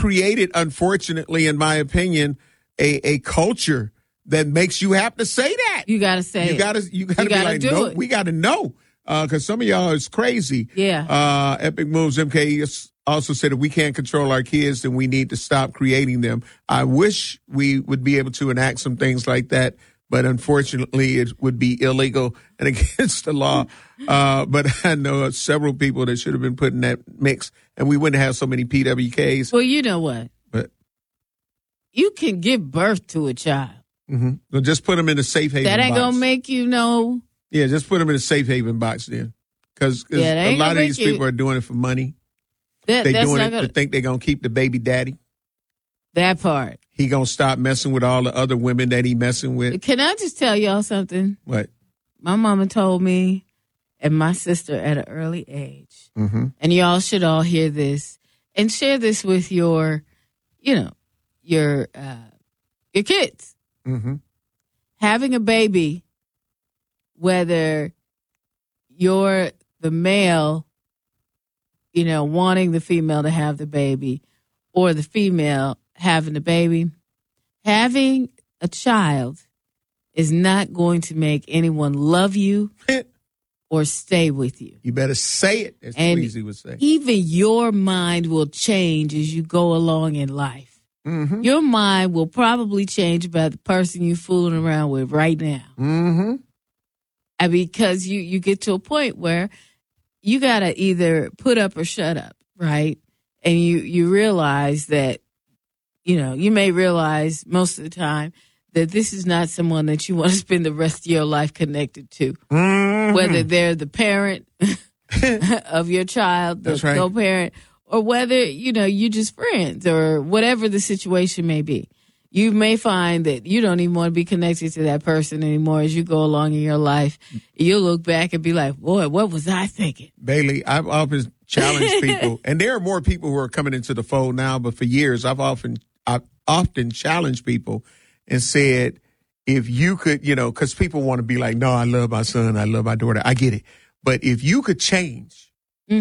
created, unfortunately, in my opinion, a culture that makes you have to say that. You got to say you gotta be like, no, we got to know. Because some of y'all is crazy. Yeah. Epic Moves MK also said if we can't control our kids, then we need to stop creating them. I wish we would be able to enact some things like that, but unfortunately it would be illegal and against the law. But I know several people that should have been put in that mix, and we wouldn't have so many PWKs. Well, you know what? But you can give birth to a child. Mm-hmm. Well, just put them in a safe haven box. That ain't going to make you know. Yeah, just put them in a safe haven box then. Because a lot of these people are doing it for money. They're doing it to think they're going to keep the baby daddy. That part. He going to stop messing with all the other women that he messing with. Can I just tell y'all something? What? My mama told me and my sister at an early age, and y'all should all hear this and share this with your kids. Mm-hmm. Having a baby, whether you're the male, wanting the female to have the baby, or the female having the baby, having a child is not going to make anyone love you or stay with you. You better say it, as Weezy would say. Even your mind will change as you go along in life. Mm-hmm. Your mind will probably change about the person you're fooling around with right now. Mm-hmm. And because you get to a point where you got to either put up or shut up, right? And you realize that, you may realize most of the time that this is not someone that you want to spend the rest of your life connected to. Mm-hmm. Whether they're the parent of your child, the co-parent, or whether, you're just friends or whatever the situation may be. You may find that you don't even want to be connected to that person anymore as you go along in your life. You'll look back and be like, boy, what was I thinking? Bailey, I've often challenged people, and there are more people who are coming into the fold now, but for years I've often challenged people and said, if you could, because people want to be like, no, I love my son, I love my daughter. I get it. But if you could change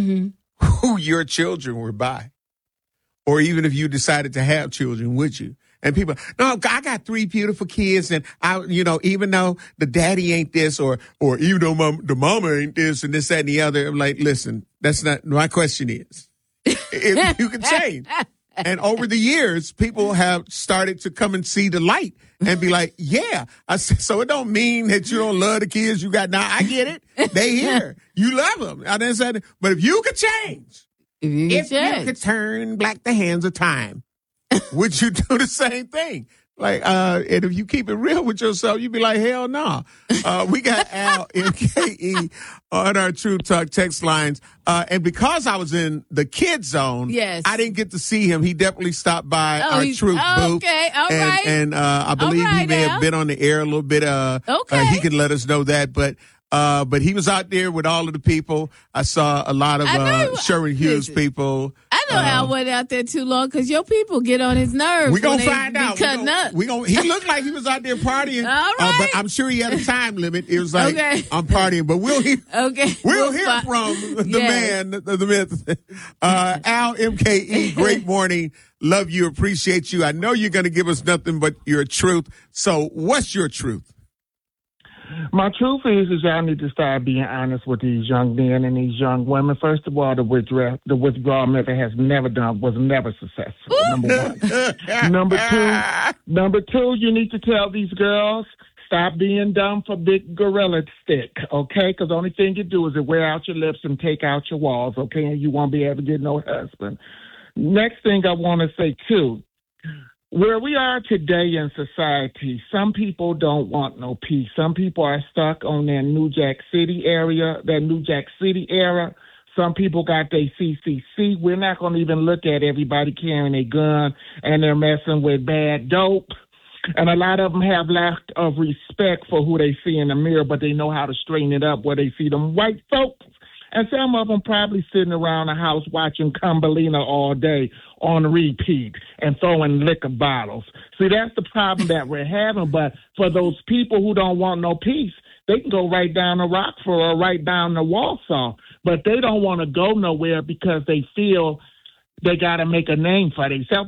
who your children were by, or even if you decided to have children, would you? And people, no, I got 3 beautiful kids, and even though the daddy ain't this, or even though the mama ain't this, and this, that, and the other, I'm like, listen, that's not my question. Is if you could change. And over the years, people have started to come and see the light and be like, yeah. I said, so it don't mean that you don't love the kids you got now. I get it. They here. You love them. I didn't say that. But if you could change, you could turn back the hands of time, would you do the same thing? Like, and if you keep it real with yourself, you'd be like, hell no. We got Al MKE on our True Talk text lines. And because I was in the kid zone, yes, I didn't get to see him. He definitely stopped by our Truth booth. Okay, all right. And I believe he may have been on the air a little bit. Okay. He can let us know that. But he was out there with all of the people. I saw a lot of Sherman Hughes people. I know Al went out there too long because your people get on his nerves. We're going to find out. He looked like he was out there partying. All right. But I'm sure he had a time limit. It was like, I'm partying. But we'll hear from the man, the myth. Al MKE, great morning. Love you. Appreciate you. I know you're going to give us nothing but your truth. So what's your truth? My truth is y'all need to start being honest with these young men and these young women. First of all, the withdrawal method was never successful. Number one. Number two, you need to tell these girls, stop being dumb for big gorilla stick, okay? Because the only thing you do is to wear out your lips and take out your walls, okay? And you won't be able to get no husband. Next thing I want to say, too, where we are today in society, some people don't want no peace. Some people are stuck on that New Jack City area, that New Jack City era. Some people got their CCC. We're not going to even look at everybody carrying a gun and they're messing with bad dope. And a lot of them have lack of respect for who they see in the mirror, but they know how to straighten it up where they see them white folks. And some of them probably sitting around the house watching Cumbelina all day on repeat and throwing liquor bottles. See, that's the problem that we're having. But for those people who don't want no peace, they can go right down to Rockford or right down to Walsall. But they don't want to go nowhere because they feel they got to make a name for themselves.